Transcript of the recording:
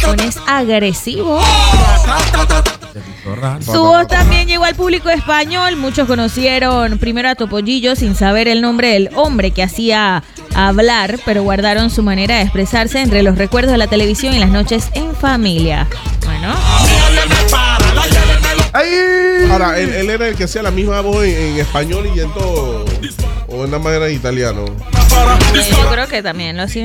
reggaetón es agresivo. Su voz también llegó al público español. Muchos conocieron primero a Topollillo sin saber el nombre del hombre que hacía hablar, pero guardaron su manera de expresarse entre los recuerdos de la televisión y las noches en familia. Bueno. Ahora, él era el que hacía la misma voz en español y en todo, o en la manera de italiano. Yo creo que también lo hacía